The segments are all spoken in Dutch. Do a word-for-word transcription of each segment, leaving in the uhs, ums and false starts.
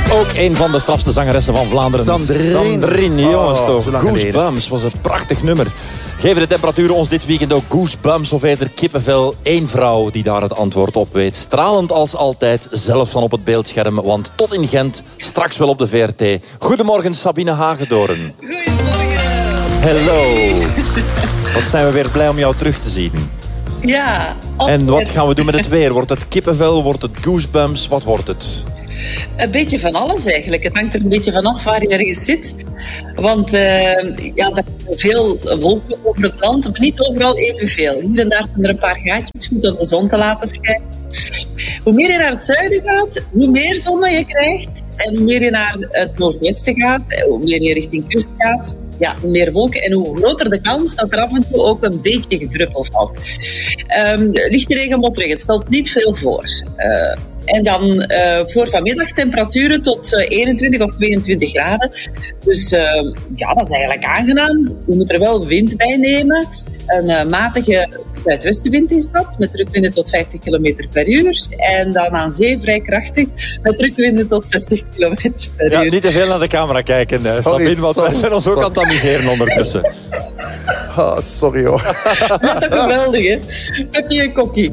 Ook een van de strafste zangeressen van Vlaanderen. Sandrine. Sandrine, jongens oh, toch. Goosebumps Goosebumps was een prachtig nummer. Geven de temperaturen ons dit weekend ook goosebumps of eerder kippenvel? Eén vrouw die daar het antwoord op weet. Stralend als altijd, zelf van op het beeldscherm. Want tot in Gent, straks wel op de V R T. Goedemorgen Sabine Hagedoorn. Goedemorgen. Hallo. Wat zijn we weer blij om jou terug te zien. Ja. En wat gaan we doen met het weer? Wordt het kippenvel? Wordt het goosebumps? Wat wordt het? Een beetje van alles eigenlijk. Het hangt er een beetje vanaf waar je ergens zit. Want uh, ja, er zijn veel wolken over het land, maar niet overal evenveel. Hier en daar zijn er een paar gaatjes goed om de zon te laten schijnen. Hoe meer je naar het zuiden gaat, hoe meer zon je krijgt. En hoe meer je naar het noordwesten gaat, hoe meer je richting kust gaat, ja, hoe meer wolken en hoe groter de kans dat er af en toe ook een beetje gedruppel valt. Um, lichte regen, motregen, het stelt niet veel voor. Uh, En dan uh, voor vanmiddag temperaturen tot uh, eenentwintig of tweeëntwintig graden. Dus uh, ja, dat is eigenlijk aangenaam. We moeten er wel wind bij nemen. Een uh, matige zuidwestenwind is dat, met drukwinden tot vijftig kilometer per uur. En dan aan zee vrij krachtig, met drukwinden tot zestig kilometer per uur. Ja, niet te veel naar de camera kijken, sorry, Sabine, want sorry, wij zijn ons ook aan het amuseren ondertussen. Oh, sorry hoor. Wat een geweldig, hè? Peppy en Kokkie.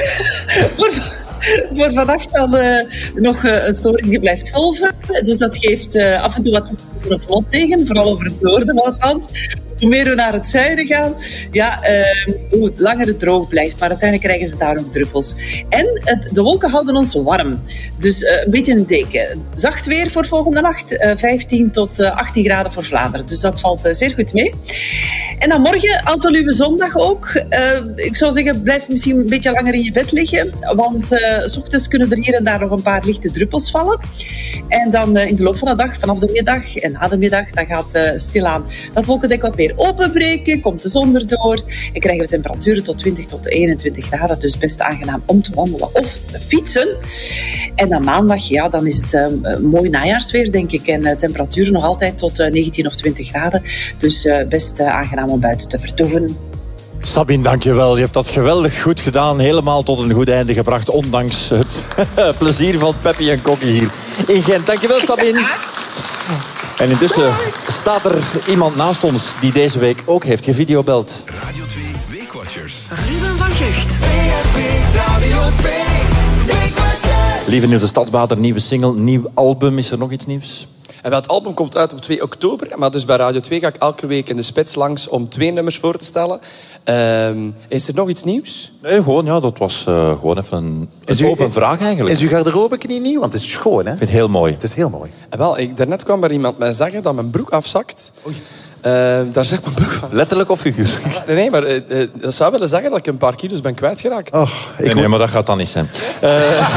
Voor vannacht dan uh, nog uh, een storing die blijft golven. Dus dat geeft uh, af en toe wat voor een vlotregen, vooral over het noorden van het land. Hoe meer we naar het zuiden gaan, ja, uh, hoe langer het droog blijft. Maar uiteindelijk krijgen ze daar ook druppels. En het, de wolken houden ons warm. Dus uh, een beetje een deken. Zacht weer voor volgende nacht. Uh, vijftien tot achttien graden voor Vlaanderen. Dus dat valt uh, zeer goed mee. En dan morgen, Autoluwe zondag ook. Uh, ik zou zeggen, blijf misschien een beetje langer in je bed liggen. Want uh, 's ochtends kunnen er hier en daar nog een paar lichte druppels vallen. En dan uh, in de loop van de dag, vanaf de middag en na de middag, dan gaat uh, stilaan dat wolkendek wat meer openbreken, komt de zon erdoor en krijgen we temperaturen tot twintig tot eenentwintig graden. Dus best aangenaam om te wandelen of te fietsen. En dan maandag, ja, dan is het uh, mooi najaarsweer, denk ik. En uh, temperaturen nog altijd tot uh, negentien of twintig graden. Dus uh, best uh, aangenaam om buiten te vertoeven. Sabine, dankjewel. Je hebt dat geweldig goed gedaan. Helemaal tot een goed einde gebracht. Ondanks het plezier van Peppy en Kokkie hier in Gent. Dankjewel, Sabine. En intussen staat er iemand naast ons die deze week ook heeft gevideobeld. Radio twee Weekwatchers. Ruben van Gucht. Radio twee Weekwatchers. Lieve Niels de Stadsbader, nieuwe single, nieuw album. Is er nog iets nieuws? En het album komt uit op twee oktober. Maar dus bij Radio twee ga ik elke week in de spits langs om twee nummers voor te stellen. Um, is er nog iets nieuws? Nee, gewoon, ja, dat was uh, gewoon even een, een u, open vraag eigenlijk. Is uw garderobe niet nieuw? Want het is schoon, hè? Ik vind het heel mooi. Het is heel mooi. En wel, ik, daarnet kwam er iemand mij zeggen dat mijn broek afzakt. Oei. Uh, daar zegt mijn broek van. Letterlijk of figuurlijk? Nee, nee, maar uh, uh, dat zou willen zeggen dat ik een paar kilo's ben kwijtgeraakt. Oh, ik nee, nee, maar dat gaat dan niet zijn. Uh,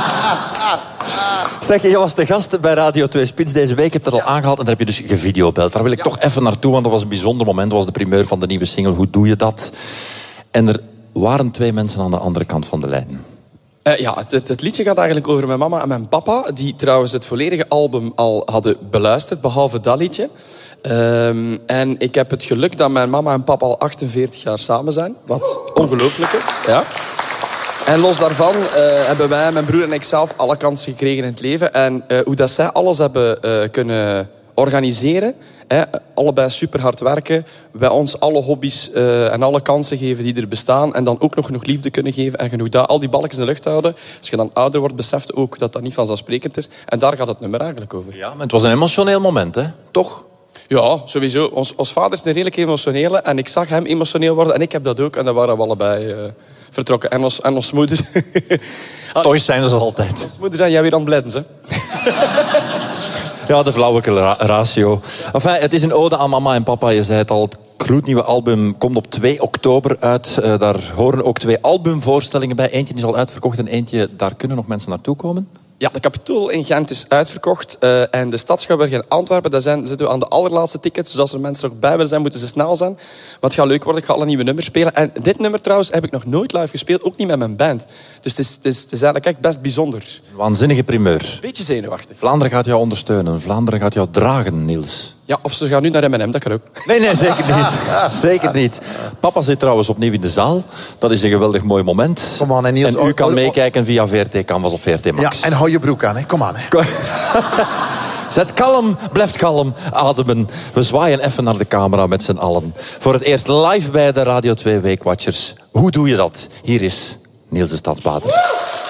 zeg, je was de gast bij Radio twee Spits deze week. Je hebt het al aangehaald en daar heb je dus gevideobeld. Daar wil ik ja. toch even naartoe, want dat was een bijzonder moment. Dat was de primeur van de nieuwe single. Hoe doe je dat? En er waren twee mensen aan de andere kant van de lijn. Uh, ja, het, het, het liedje gaat eigenlijk over mijn mama en mijn papa. Die trouwens het volledige album al hadden beluisterd, behalve dat liedje. Um, en ik heb het geluk dat mijn mama en papa al achtenveertig jaar samen zijn. Wat ongelooflijk is. Ja. En los daarvan uh, hebben wij, mijn broer en ik zelf, alle kansen gekregen in het leven. En uh, hoe dat zij alles hebben uh, kunnen organiseren. Hè, allebei super hard werken. Wij ons alle hobby's uh, en alle kansen geven die er bestaan. En dan ook nog genoeg liefde kunnen geven. En genoeg dat, al die balkjes in de lucht houden. Als je dan ouder wordt, beseft je ook dat dat niet vanzelfsprekend is. En daar gaat het nummer eigenlijk over. Ja, maar het was een emotioneel moment, hè? Toch? Ja, sowieso. Ons, ons vader is een redelijk emotionele. En ik zag hem emotioneel worden. En ik heb dat ook. En dan waren we allebei uh, vertrokken. En ons, en ons moeder... Toch zijn ze altijd. Ons moeder zijn jij weer aan het blijden, hè? Ja, de flauwekul ratio. Enfin, het is een ode aan mama en papa. Je zei het al, het gloednieuwe album komt op twee oktober uit. Uh, daar horen ook twee albumvoorstellingen bij. Eentje is al uitverkocht en eentje, daar kunnen nog mensen naartoe komen. Ja, de Capitool in Gent is uitverkocht. Uh, en de Stadschouwburg in Antwerpen, daar zijn, zitten we aan de allerlaatste tickets. Dus als er mensen er ook bij willen zijn, moeten ze snel zijn. Want het gaat leuk worden, ik ga alle nieuwe nummers spelen. En dit nummer trouwens heb ik nog nooit live gespeeld, ook niet met mijn band. Dus het is, het is, het is eigenlijk echt best bijzonder. Waanzinnige primeur. Beetje zenuwachtig. Vlaanderen gaat jou ondersteunen. Vlaanderen gaat jou dragen, Niels. Ja, of ze gaan nu naar M en M, dat kan ook. Nee, nee, zeker niet. Zeker niet. Papa zit trouwens opnieuw in de zaal. Dat is een geweldig mooi moment. Kom aan, en Niels, en u oh, kan oh, meekijken via V R T Canvas of V R T Max. Ja, en hou je broek aan, hè. Kom aan, hè. Zet kalm, blijf kalm, ademen. We zwaaien even naar de camera met z'n allen. Voor het eerst live bij de Radio twee Weekwatchers. Hoe doe je dat? Hier is Niels de Stadsbader.